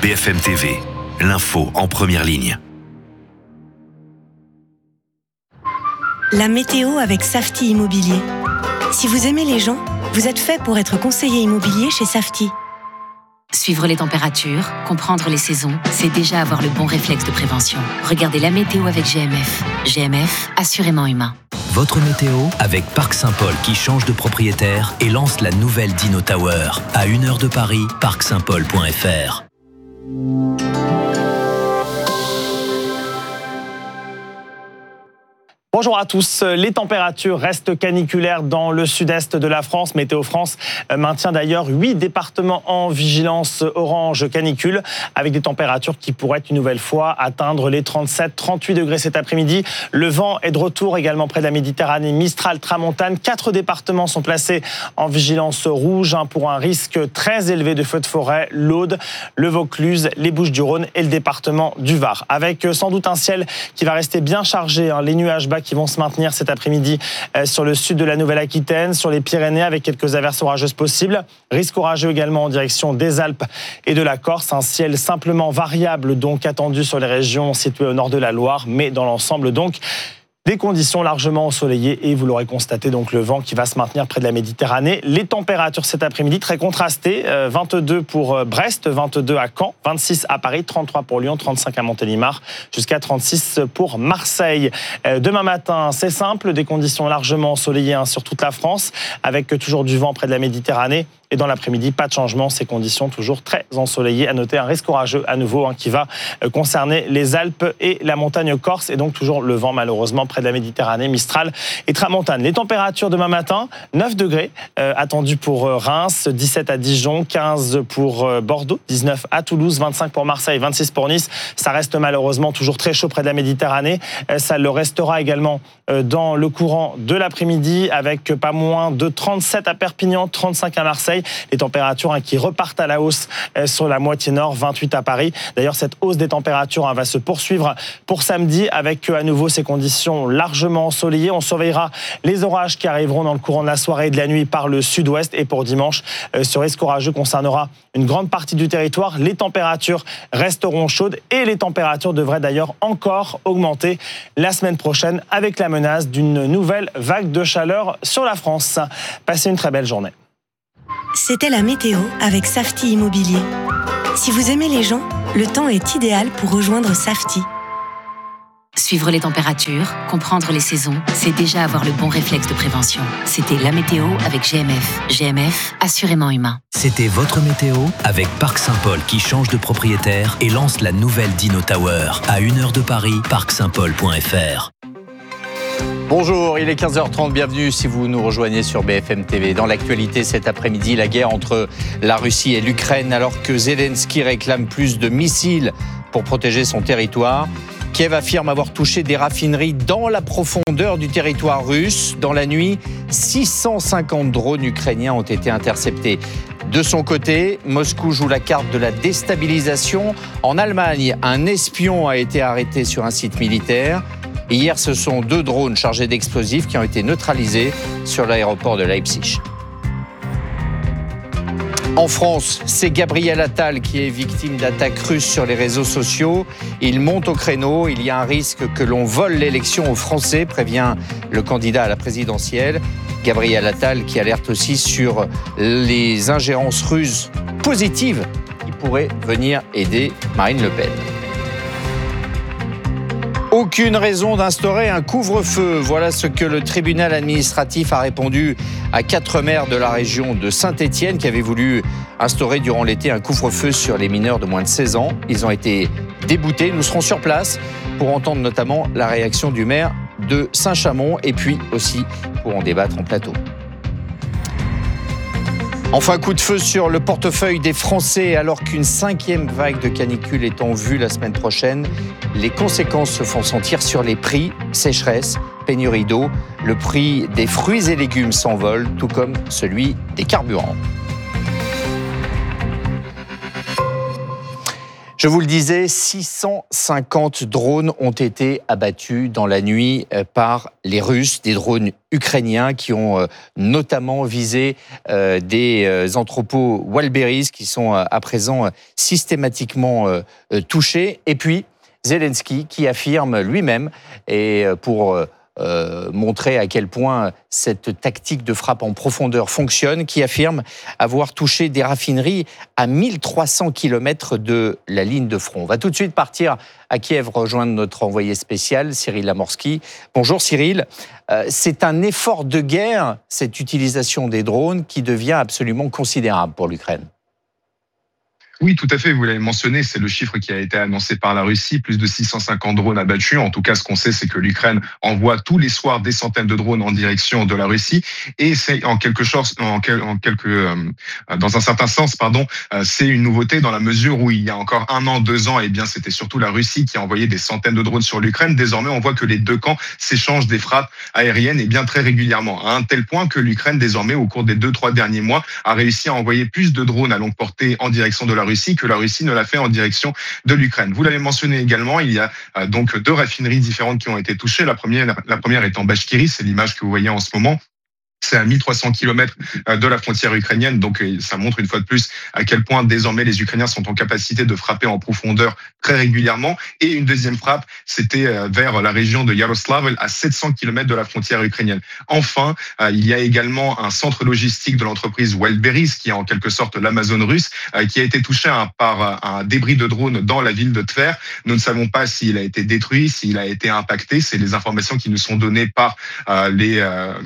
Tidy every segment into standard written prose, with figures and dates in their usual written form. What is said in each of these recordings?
BFM TV, l'info en première ligne. La météo avec Safety Immobilier. Si vous aimez les gens, vous êtes fait pour être conseiller immobilier chez Safety. Suivre les températures, comprendre les saisons, c'est déjà avoir le bon réflexe de prévention. Regardez la météo avec GMF. GMF, assurément humain. Votre météo avec Parc Saint-Paul qui change de propriétaire et lance la nouvelle Dino Tower. À 1 heure de Paris, parcsaintpaul.fr. Bonjour à tous. Les températures restent caniculaires dans le sud-est de la France. Météo France maintient d'ailleurs 8 départements en vigilance orange canicule avec des températures qui pourraient une nouvelle fois atteindre les 37-38 degrés cet après-midi. Le vent est de retour également près de la Méditerranée. Mistral, Tramontane. 4 départements sont placés en vigilance rouge pour un risque très élevé de feux de forêt. L'Aude, le Vaucluse, les Bouches-du-Rhône et le département du Var. Avec sans doute un ciel qui va rester bien chargé. Les nuages bas qui vont se maintenir cet après-midi sur le sud de la Nouvelle-Aquitaine, sur les Pyrénées avec quelques averses orageuses possibles. Risque orageux également en direction des Alpes et de la Corse. Un ciel simplement variable donc attendu sur les régions situées au nord de la Loire, mais dans l'ensemble donc des conditions largement ensoleillées et vous l'aurez constaté, donc le vent qui va se maintenir près de la Méditerranée. Les températures cet après-midi très contrastées, 22 pour Brest, 22 à Caen, 26 à Paris, 33 pour Lyon, 35 à Montélimar, jusqu'à 36 pour Marseille. Demain matin, c'est simple, des conditions largement ensoleillées sur toute la France, avec toujours du vent près de la Méditerranée. Et dans l'après-midi, pas de changement, ces conditions toujours très ensoleillées. À noter un risque orageux à nouveau qui va concerner les Alpes et la montagne corse. Et donc toujours le vent malheureusement près de la Méditerranée, Mistral et Tramontane. Les températures demain matin, 9 degrés attendus pour Reims, 17 à Dijon, 15 pour Bordeaux, 19 à Toulouse, 25 pour Marseille, 26 pour Nice. Ça reste malheureusement toujours très chaud près de la Méditerranée. Ça le restera également dans le courant de l'après-midi avec pas moins de 37 à Perpignan, 35 à Marseille. Les températures qui repartent à la hausse sur la moitié nord, 28 à Paris. D'ailleurs, cette hausse des températures va se poursuivre pour samedi avec à nouveau ces conditions largement ensoleillées. On surveillera les orages qui arriveront dans le courant de la soirée et de la nuit par le sud-ouest. Et pour dimanche, ce risque orageux concernera une grande partie du territoire. Les températures resteront chaudes et les températures devraient d'ailleurs encore augmenter la semaine prochaine avec la menace d'une nouvelle vague de chaleur sur la France. Passez une très belle journée. C'était la météo avec Safety Immobilier. Si vous aimez les gens, le temps est idéal pour rejoindre Safety. Suivre les températures, comprendre les saisons, c'est déjà avoir le bon réflexe de prévention. C'était la météo avec GMF. GMF, assurément humain. C'était votre météo avec Parc Saint-Paul qui change de propriétaire et lance la nouvelle Dino Tower. À 1 heure de Paris, parcsaintpaul.fr. Bonjour, il est 15h30, bienvenue si vous nous rejoignez sur BFM TV. Dans l'actualité cet après-midi, la guerre entre la Russie et l'Ukraine, alors que Zelensky réclame plus de missiles pour protéger son territoire. Kiev affirme avoir touché des raffineries dans la profondeur du territoire russe. Dans la nuit, 650 drones ukrainiens ont été interceptés. De son côté, Moscou joue la carte de la déstabilisation. En Allemagne, un espion a été arrêté sur un site militaire. Hier, ce sont 2 drones chargés d'explosifs qui ont été neutralisés sur l'aéroport de Leipzig. En France, c'est Gabriel Attal qui est victime d'attaques russes sur les réseaux sociaux. Il monte au créneau. Il y a un risque que l'on vole l'élection aux Français, prévient le candidat à la présidentielle. Gabriel Attal qui alerte aussi sur les ingérences russes positives qui pourraient venir aider Marine Le Pen. Aucune raison d'instaurer un couvre-feu. Voilà ce que le tribunal administratif a répondu à 4 maires de la région de Saint-Étienne qui avaient voulu instaurer durant l'été un couvre-feu sur les mineurs de moins de 16 ans. Ils ont été déboutés. Nous serons sur place pour entendre notamment la réaction du maire de Saint-Chamond et puis aussi pour en débattre en plateau. Enfin, coup de feu sur le portefeuille des Français alors qu'une 5e vague de canicule est en vue la semaine prochaine. Les conséquences se font sentir sur les prix, sécheresse, pénurie d'eau. Le prix des fruits et légumes s'envole, tout comme celui des carburants. Je vous le disais, 650 drones ont été abattus dans la nuit par les Russes, des drones ukrainiens qui ont notamment visé des entrepôts Wildberries qui sont à présent systématiquement touchés. Et puis Zelensky qui affirme lui-même, et pour montrer à quel point cette tactique de frappe en profondeur fonctionne, qui affirme avoir touché des raffineries à 1300 km de la ligne de front. On va tout de suite partir à Kiev rejoindre notre envoyé spécial, Cyril Lamorski. Bonjour Cyril. C'est un effort de guerre, cette utilisation des drones, qui devient absolument considérable pour l'Ukraine. Oui, tout à fait, vous l'avez mentionné, c'est le chiffre qui a été annoncé par la Russie, plus de 650 drones abattus. En tout cas, ce qu'on sait, c'est que l'Ukraine envoie tous les soirs des centaines de drones en direction de la Russie. Et c'est dans un certain sens, c'est une nouveauté dans la mesure où il y a encore 1 an, 2 ans, c'était surtout la Russie qui a envoyé des centaines de drones sur l'Ukraine. Désormais, on voit que les deux camps s'échangent des frappes aériennes très régulièrement, à un tel point que l'Ukraine, désormais, au cours des 2-3 derniers mois, a réussi à envoyer plus de drones à longue portée en direction de la Russie que la Russie ne l'a fait en direction de l'Ukraine. Vous l'avez mentionné également, il y a donc 2 raffineries différentes qui ont été touchées. La première est en Bachkirie, c'est l'image que vous voyez en ce moment. C'est à 1300 km de la frontière ukrainienne, donc ça montre une fois de plus à quel point désormais les Ukrainiens sont en capacité de frapper en profondeur très régulièrement. Et une deuxième frappe, c'était vers la région de Yaroslavl, à 700 km de la frontière ukrainienne. Enfin, il y a également un centre logistique de l'entreprise Wildberries, qui est en quelque sorte l'Amazon russe, qui a été touché par un débris de drone dans la ville de Tver. Nous ne savons pas s'il a été détruit, s'il a été impacté. C'est les informations qui nous sont données par les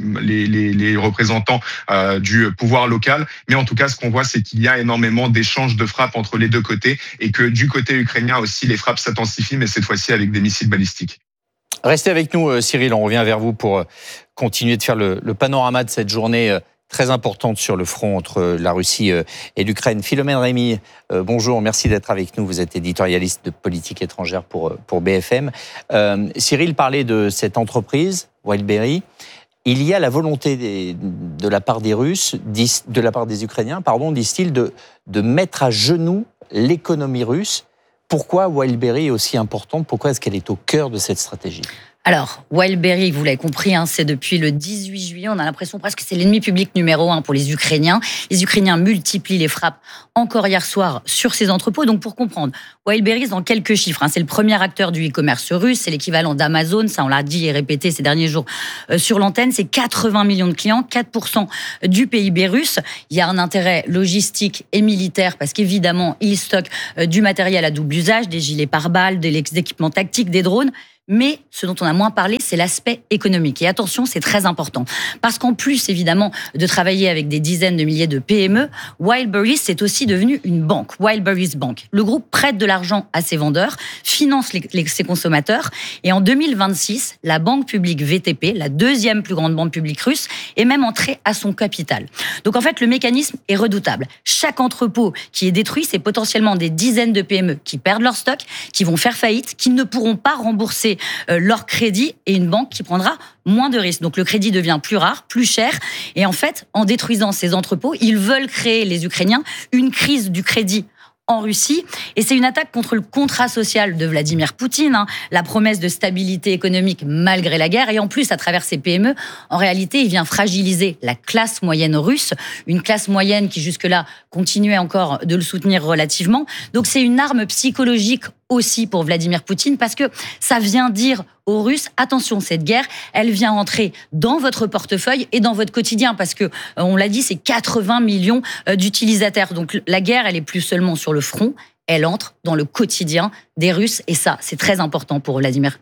représentants du pouvoir local. Mais en tout cas, ce qu'on voit, c'est qu'il y a énormément d'échanges de frappes entre les deux côtés et que du côté ukrainien aussi, les frappes s'intensifient, mais cette fois-ci avec des missiles balistiques. Restez avec nous, Cyril. On revient vers vous pour continuer de faire le panorama de cette journée très importante sur le front entre la Russie et l'Ukraine. Philomène Rémy, bonjour, merci d'être avec nous. Vous êtes éditorialiste de politique étrangère pour BFM. Cyril parlait de cette entreprise, Wildberries. Il y a la volonté de la part des Russes, de la part des Ukrainiens, disent-ils, de mettre à genoux l'économie russe. Pourquoi Wildberries est aussi importante? Pourquoi est-ce qu'elle est au cœur de cette stratégie? Alors, Wildberries, vous l'avez compris, c'est depuis le 18 juillet, on a l'impression presque que c'est l'ennemi public numéro 1 pour les Ukrainiens. Les Ukrainiens multiplient les frappes encore hier soir sur ces entrepôts. Donc, pour comprendre, Wildberries, dans quelques chiffres, c'est le premier acteur du e-commerce russe, c'est l'équivalent d'Amazon, ça on l'a dit et répété ces derniers jours sur l'antenne, c'est 80 millions de clients, 4% du PIB russe. Il y a un intérêt logistique et militaire parce qu'évidemment, ils stockent du matériel à double usage, des gilets pare-balles, des équipements tactiques, des drones. Mais ce dont on a moins parlé, c'est l'aspect économique. Et attention, c'est très important. Parce qu'en plus, évidemment, de travailler avec des dizaines de milliers de PME, Wildberries, c'est aussi devenu une banque, Wildberries Bank. Le groupe prête de l'argent à ses vendeurs, finance ses consommateurs. Et en 2026, la banque publique VTP, la deuxième plus grande banque publique russe, est même entrée à son capital. Donc en fait, le mécanisme est redoutable. Chaque entrepôt qui est détruit, c'est potentiellement des dizaines de PME qui perdent leur stock, qui vont faire faillite, qui ne pourront pas rembourser leur crédit et une banque qui prendra moins de risques. Donc le crédit devient plus rare, plus cher. Et en fait, en détruisant ces entrepôts, ils veulent créer, les Ukrainiens, une crise du crédit en Russie. Et c'est une attaque contre le contrat social de Vladimir Poutine, la promesse de stabilité économique malgré la guerre. Et en plus, à travers ces PME, en réalité, il vient fragiliser la classe moyenne russe, une classe moyenne qui jusque-là continuait encore de le soutenir relativement. Donc c'est une arme psychologique aussi pour Vladimir Poutine, parce que ça vient dire aux Russes, attention, cette guerre, elle vient entrer dans votre portefeuille et dans votre quotidien, parce que, on l'a dit, c'est 80 millions d'utilisateurs. Donc la guerre, elle est plus seulement sur le front, elle entre dans le quotidien des Russes, et ça, c'est très important pour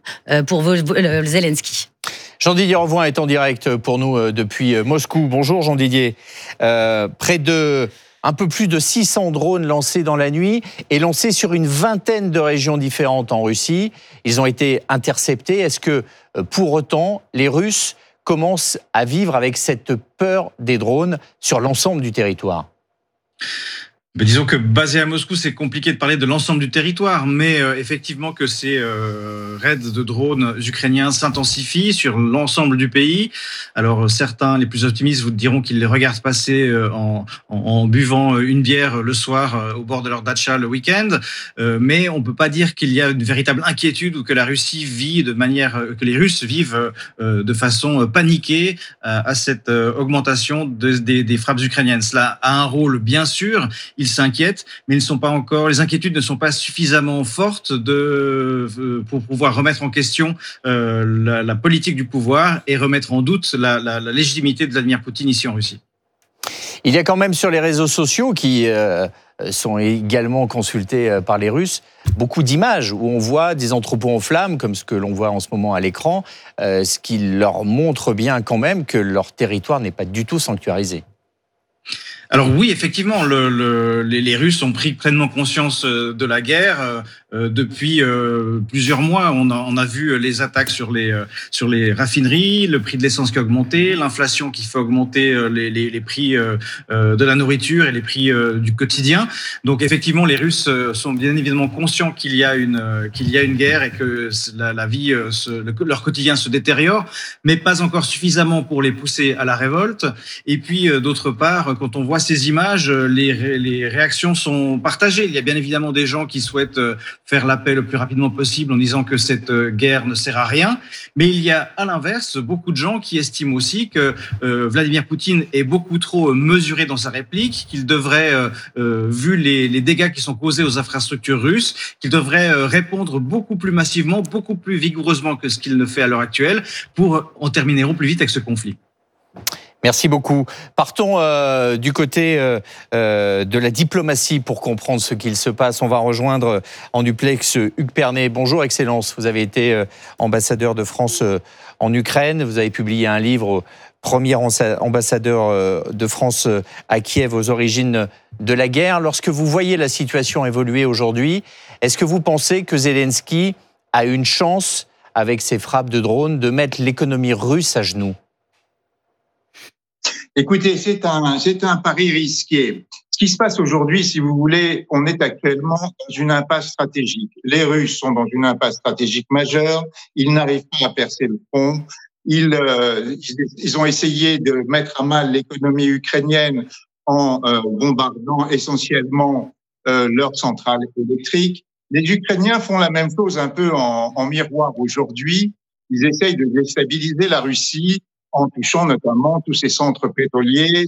Zelensky. Jean-Didier Rovoin est en direct pour nous depuis Moscou. Bonjour Jean-Didier. Près de un peu plus de 600 drones lancés dans la nuit et lancés sur une vingtaine de régions différentes en Russie. Ils ont été interceptés. Est-ce que, pour autant, les Russes commencent à vivre avec cette peur des drones sur l'ensemble du territoire ? Disons que basé à Moscou, c'est compliqué de parler de l'ensemble du territoire, mais effectivement que ces raids de drones ukrainiens s'intensifient sur l'ensemble du pays. Alors certains, les plus optimistes, vous diront qu'ils les regardent passer en buvant une bière le soir au bord de leur datcha le week-end, mais on peut pas dire qu'il y a une véritable inquiétude ou que la Russie vit de manière, que les Russes vivent de façon paniquée à cette augmentation des frappes ukrainiennes. Cela a un rôle bien sûr. Ils s'inquiètent, mais les inquiétudes ne sont pas suffisamment fortes pour pouvoir remettre en question la politique du pouvoir et remettre en doute la légitimité de Vladimir Poutine ici en Russie. Il y a quand même sur les réseaux sociaux qui sont également consultés par les Russes, beaucoup d'images où on voit des entrepôts en flammes, comme ce que l'on voit en ce moment à l'écran, ce qui leur montre bien quand même que leur territoire n'est pas du tout sanctuarisé. Alors oui, effectivement, les Russes ont pris pleinement conscience de la guerre depuis plusieurs mois. On a vu les attaques sur les raffineries, le prix de l'essence qui a augmenté, l'inflation qui fait augmenter les prix de la nourriture et les prix du quotidien. Donc effectivement, les Russes sont bien évidemment conscients qu'il y a une guerre et que la vie, leur quotidien se détériore, mais pas encore suffisamment pour les pousser à la révolte. Et puis d'autre part, quand on voit ces images, les réactions sont partagées. Il y a bien évidemment des gens qui souhaitent faire la paix le plus rapidement possible en disant que cette guerre ne sert à rien. Mais il y a à l'inverse beaucoup de gens qui estiment aussi que Vladimir Poutine est beaucoup trop mesuré dans sa réplique, qu'il devrait, vu les dégâts qui sont causés aux infrastructures russes, qu'il devrait répondre beaucoup plus massivement, beaucoup plus vigoureusement que ce qu'il ne fait à l'heure actuelle pour en terminer au plus vite avec ce conflit. Merci beaucoup. Partons du côté de la diplomatie pour comprendre ce qu'il se passe. On va rejoindre en duplex Hugues Pernet. Bonjour Excellence, vous avez été ambassadeur de France en Ukraine. Vous avez publié un livre, premier ambassadeur de France à Kiev aux origines de la guerre. Lorsque vous voyez la situation évoluer aujourd'hui, est-ce que vous pensez que Zelensky a une chance, avec ses frappes de drones, de mettre l'économie russe à genoux ? Écoutez, c'est un pari risqué. Ce qui se passe aujourd'hui, si vous voulez, on est actuellement dans une impasse stratégique. Les Russes sont dans une impasse stratégique majeure. Ils n'arrivent pas à percer le pont. Ils ont essayé de mettre à mal l'économie ukrainienne en bombardant essentiellement leurs centrales électriques. Les Ukrainiens font la même chose un peu en miroir aujourd'hui. Ils essayent de déstabiliser la Russie en touchant notamment tous ces centres pétroliers,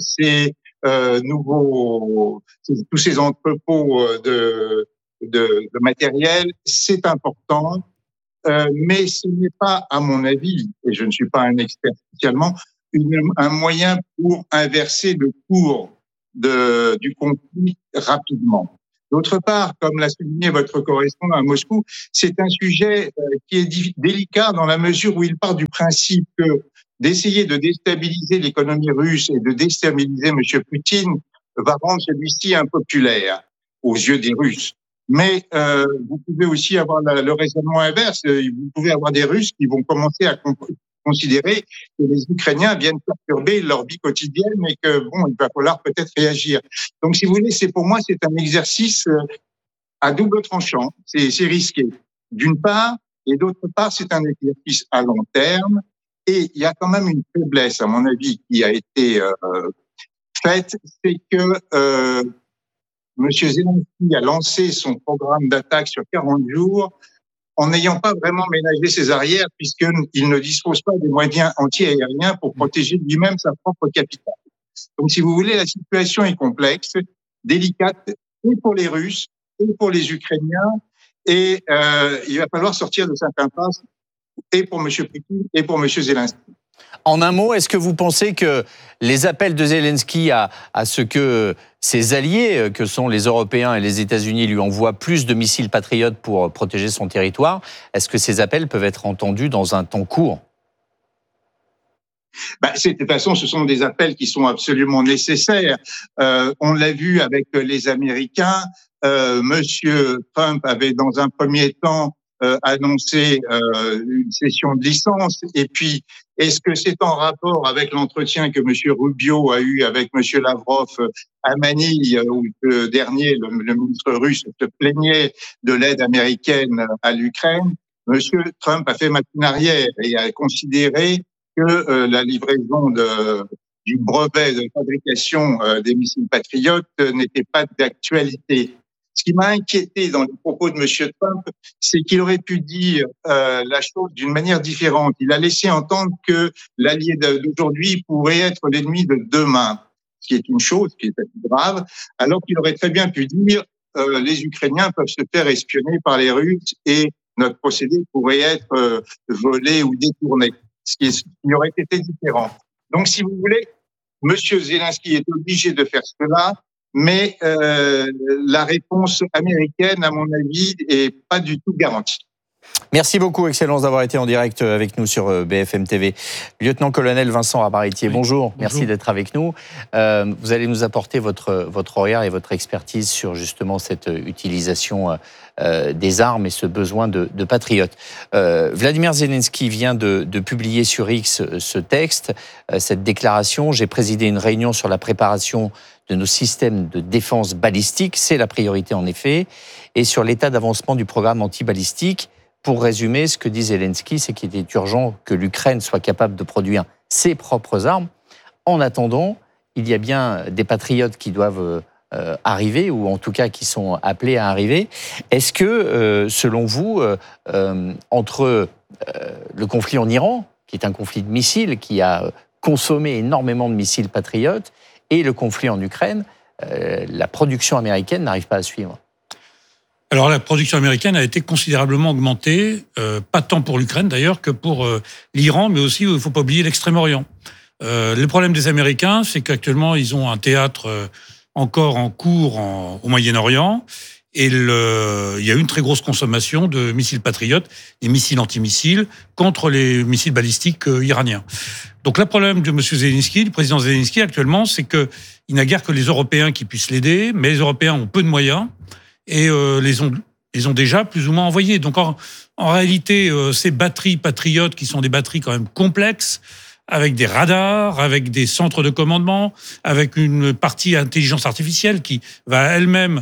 tous ces entrepôts de matériel. C'est important, mais ce n'est pas, à mon avis, et je ne suis pas un expert spécialement, un moyen pour inverser le cours du conflit rapidement. D'autre part, comme l'a souligné votre correspondant à Moscou, c'est un sujet qui est délicat dans la mesure où il part du principe que d'essayer de déstabiliser l'économie russe et de déstabiliser M. Poutine va rendre celui-ci impopulaire aux yeux des Russes. Mais vous pouvez aussi avoir le raisonnement inverse. Vous pouvez avoir des Russes qui vont commencer à considérer que les Ukrainiens viennent perturber leur vie quotidienne et que il va falloir peut-être réagir. Donc, si vous voulez, pour moi, c'est un exercice à double tranchant. C'est risqué, d'une part, et d'autre part, c'est un exercice à long terme. Et il y a quand même une faiblesse, à mon avis, qui a été faite, c'est que M. Zelensky a lancé son programme d'attaque sur 40 jours en n'ayant pas vraiment ménagé ses arrières, puisqu'il ne dispose pas des moyens anti-aériens pour protéger lui-même sa propre capitale. Donc, si vous voulez, la situation est complexe, délicate, et pour les Russes, et pour les Ukrainiens, et il va falloir sortir de cette impasse et pour M. Poutine et pour M. Zelensky. En un mot, est-ce que vous pensez que les appels de Zelensky à ce que ses alliés, que sont les Européens et les États-Unis, lui envoient plus de missiles Patriot pour protéger son territoire, est-ce que ces appels peuvent être entendus dans un temps court ? De toute façon, ce sont des appels qui sont absolument nécessaires. On l'a vu avec les Américains. Monsieur Trump avait, dans un premier temps, annoncé une cession de licence. Et puis, est-ce que c'est en rapport avec l'entretien que M. Rubio a eu avec M. Lavrov à Manille, où le dernier, le ministre russe, se plaignait de l'aide américaine à l'Ukraine? M. Trump a fait machine arrière et a considéré que la livraison du brevet de fabrication des missiles patriotes n'était pas d'actualité. Ce qui m'a inquiété dans les propos de M. Trump, c'est qu'il aurait pu dire la chose d'une manière différente. Il a laissé entendre que l'allié d'aujourd'hui pourrait être l'ennemi de demain, ce qui est une chose qui est assez grave, alors qu'il aurait très bien pu dire les Ukrainiens peuvent se faire espionner par les Russes et notre procédé pourrait être volé ou détourné, ce qui aurait été différent. Donc, si vous voulez, M. Zelensky est obligé de faire cela, mais la réponse américaine, à mon avis, est pas du tout garantie. Merci beaucoup, Excellence, d'avoir été en direct avec nous sur BFM TV. Lieutenant-colonel Vincent Abaritier, bonjour. Merci d'être avec nous. Vous allez nous apporter votre regard et votre expertise sur justement cette utilisation des armes et ce besoin de patriotes. Vladimir Zelensky vient de publier sur X ce texte, cette déclaration. J'ai présidé une réunion sur la préparation de nos systèmes de défense balistique, c'est la priorité en effet, et sur l'état d'avancement du programme anti-balistique. Pour résumer, ce que dit Zelensky, c'est qu'il est urgent que l'Ukraine soit capable de produire ses propres armes. En attendant, il y a bien des patriotes qui doivent arriver, ou en tout cas qui sont appelés à arriver. Est-ce que, selon vous, entre le conflit en Iran, qui est un conflit de missiles, qui a consommé énormément de missiles patriotes, et le conflit en Ukraine, la production américaine n'arrive pas à suivre? Alors la production américaine a été considérablement augmentée, pas tant pour l'Ukraine d'ailleurs que pour l'Iran, mais aussi, il ne faut pas oublier, l'Extrême-Orient. Le problème des Américains, c'est qu'actuellement, ils ont un théâtre encore en cours au Moyen-Orient, et il y a une très grosse consommation de missiles patriotes, des missiles antimissiles, contre les missiles balistiques iraniens. Donc le problème de M. Zelensky, du président Zelensky actuellement, c'est qu'il n'a guère que les Européens qui puissent l'aider, mais les Européens ont peu de moyens, et les ont déjà plus ou moins envoyés. Donc en réalité, ces batteries patriotes, qui sont des batteries quand même complexes, avec des radars, avec des centres de commandement, avec une partie intelligence artificielle qui va elle-même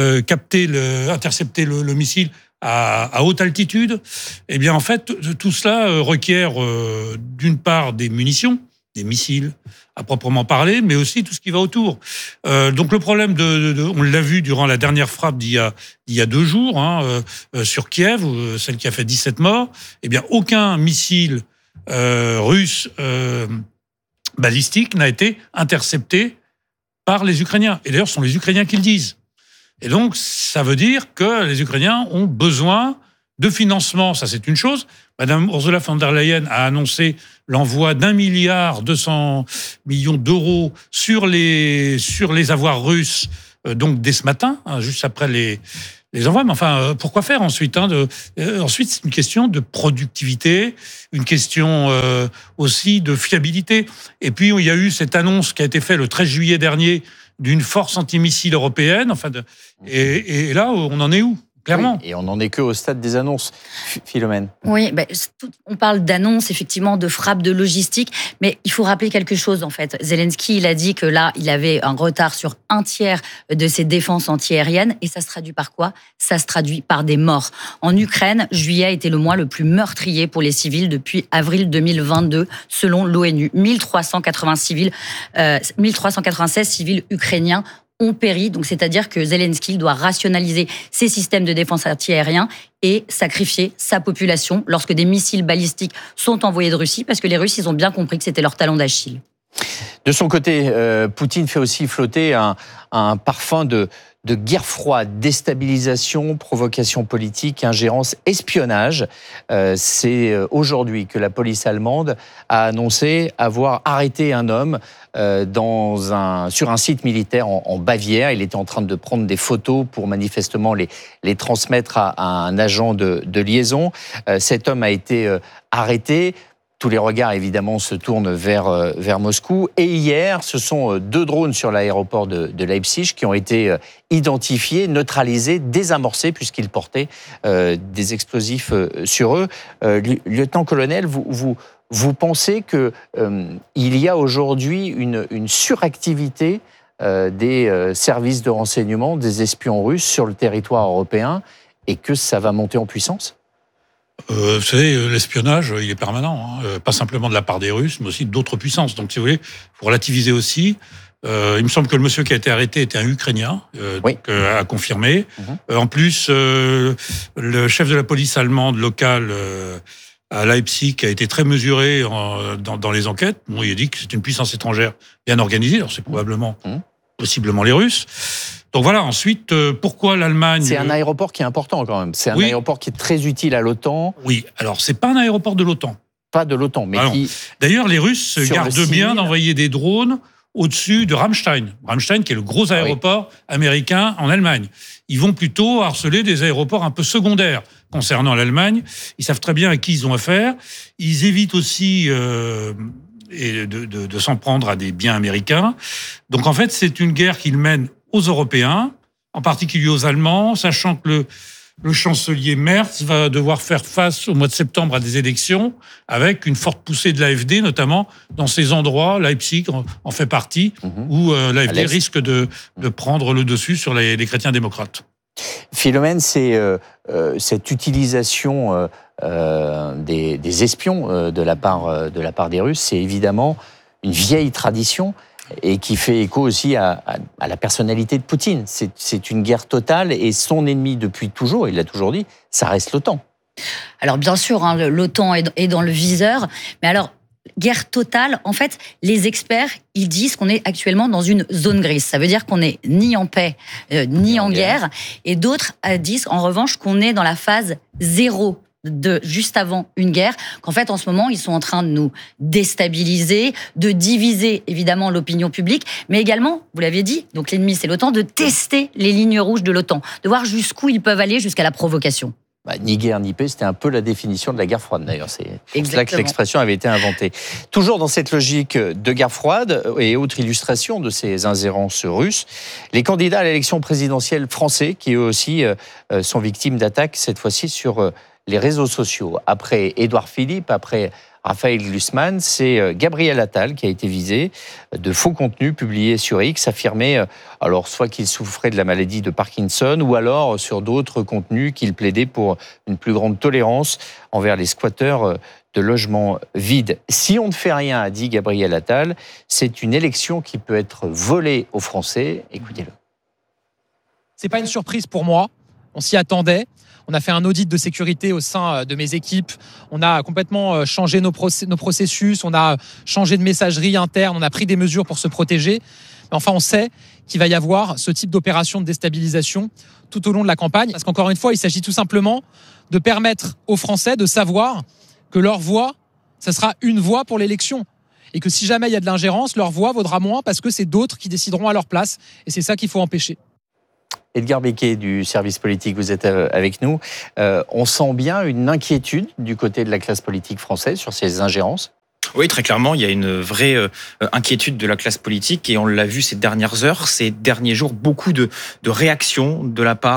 intercepter le missile à haute altitude, eh bien en fait, tout cela requiert d'une part des munitions, des missiles à proprement parler, mais aussi tout ce qui va autour. Donc le problème on l'a vu durant la dernière frappe d'il y a 2 jours sur Kiev, celle qui a fait 17 morts, eh bien aucun missile russe balistique n'a été intercepté par les Ukrainiens. Et d'ailleurs, ce sont les Ukrainiens qui le disent. Et donc, ça veut dire que les Ukrainiens ont besoin de financement. Ça, c'est une chose. Madame Ursula von der Leyen a annoncé l'envoi d'1,2 milliard d'euros sur les avoirs russes, donc dès ce matin, juste après les envois. Mais enfin, pourquoi faire ensuite ensuite, c'est une question de productivité, une question aussi de fiabilité. Et puis, il y a eu cette annonce qui a été faite le 13 juillet dernier d'une force antimissile européenne. Et là, on en est où ? Clairement. Oui, et on n'en est qu'au stade des annonces, Philomène. Oui, on parle d'annonces, effectivement, de frappes, de logistique, mais il faut rappeler quelque chose, en fait. Zelensky, il a dit que là, il avait un retard sur 1/3 de ses défenses antiaériennes, et ça se traduit par quoi ? Ça se traduit par des morts. En Ukraine, juillet a été le mois le plus meurtrier pour les civils depuis avril 2022, selon l'ONU. 1396 civils ukrainiens ont péri, donc c'est-à-dire que Zelensky doit rationaliser ses systèmes de défense antiaériens et sacrifier sa population lorsque des missiles balistiques sont envoyés de Russie, parce que les Russes, ils ont bien compris que c'était leur talon d'Achille. De son côté, Poutine fait aussi flotter un parfum de guerre froide, déstabilisation, provocation politique, ingérence, espionnage. C'est aujourd'hui que la police allemande a annoncé avoir arrêté un homme sur un site militaire en Bavière. Il était en train de prendre des photos pour manifestement les transmettre à un agent de liaison. Cet homme a été arrêté. Tous les regards, évidemment, se tournent vers Moscou. Et hier, ce sont 2 drones sur l'aéroport de Leipzig qui ont été identifiés, neutralisés, désamorcés, puisqu'ils portaient des explosifs sur eux. Lieutenant-colonel, vous pensez qu'il y a aujourd'hui une suractivité des services de renseignement, des espions russes sur le territoire européen et que ça va monter en puissance ? Vous savez, l'espionnage, il est permanent, pas simplement de la part des Russes, mais aussi d'autres puissances. Donc, si vous voulez, il faut relativiser aussi. Il me semble que le monsieur qui a été arrêté était un Ukrainien, à confirmer. En plus, le chef de la police allemande locale à Leipzig a été très mesuré dans les enquêtes. Bon, il a dit que c'est une puissance étrangère bien organisée. Alors, c'est probablement, possiblement les Russes. Donc voilà, ensuite, pourquoi l'Allemagne... C'est un aéroport qui est important quand même. C'est un aéroport qui est très utile à l'OTAN. Oui, alors c'est pas un aéroport de l'OTAN. Pas de l'OTAN, mais qui... D'ailleurs, les Russes se gardent bien d'envoyer des drones au-dessus de Ramstein. Ramstein, qui est le gros aéroport américain en Allemagne. Ils vont plutôt harceler des aéroports un peu secondaires concernant l'Allemagne. Ils savent très bien à qui ils ont affaire. Ils évitent aussi... de s'en prendre à des biens américains. Donc en fait, c'est une guerre qu'ils mènent aux Européens, en particulier aux Allemands, sachant que le chancelier Merz va devoir faire face au mois de septembre à des élections avec une forte poussée de l'AfD, notamment dans ces endroits, Leipzig en fait partie, où l'AfD risque de prendre le dessus sur les chrétiens démocrates. Philomène, c'est cette utilisation des espions de la part des Russes, c'est évidemment une vieille tradition et qui fait écho aussi à la personnalité de Poutine. C'est une guerre totale et son ennemi depuis toujours, il l'a toujours dit, ça reste l'OTAN. Alors bien sûr, l'OTAN est dans le viseur, mais alors guerre totale, en fait, les experts, ils disent qu'on est actuellement dans une zone grise. Ça veut dire qu'on n'est ni en paix, ni en guerre. Et d'autres disent, en revanche, qu'on est dans la phase 0, juste avant une guerre, qu'en fait, en ce moment, ils sont en train de nous déstabiliser, de diviser, évidemment, l'opinion publique, mais également, vous l'avez dit, donc l'ennemi, c'est l'OTAN, de tester les lignes rouges de l'OTAN, de voir jusqu'où ils peuvent aller, jusqu'à la provocation. Ni guerre ni paix, c'était un peu la définition de la guerre froide d'ailleurs. C'est pour là que l'expression avait été inventée. Toujours dans cette logique de guerre froide et autre illustration de ces ingérences russes, les candidats à l'élection présidentielle français qui eux aussi sont victimes d'attaques, cette fois-ci sur les réseaux sociaux. Après Édouard Philippe, après Raphaël Glucksmann, c'est Gabriel Attal qui a été visé de faux contenus publiés sur X, affirmait alors soit qu'il souffrait de la maladie de Parkinson ou alors sur d'autres contenus qu'il plaidait pour une plus grande tolérance envers les squatteurs de logements vides. Si on ne fait rien, a dit Gabriel Attal, c'est une élection qui peut être volée aux Français. Écoutez-le. C'est pas une surprise pour moi. On s'y attendait. On a fait un audit de sécurité au sein de mes équipes. On a complètement changé nos processus. On a changé de messagerie interne. On a pris des mesures pour se protéger. Mais enfin, on sait qu'il va y avoir ce type d'opération de déstabilisation tout au long de la campagne. Parce qu'encore une fois, il s'agit tout simplement de permettre aux Français de savoir que leur voix, ça sera une voix pour l'élection. Et que si jamais il y a de l'ingérence, leur voix vaudra moins parce que c'est d'autres qui décideront à leur place. Et c'est ça qu'il faut empêcher. Edgar Becquet du service politique, vous êtes avec nous. On sent bien une inquiétude du côté de la classe politique française sur ces ingérences. Oui, très clairement, il y a une vraie inquiétude de la classe politique et on l'a vu ces dernières heures, ces derniers jours, beaucoup de réactions de la part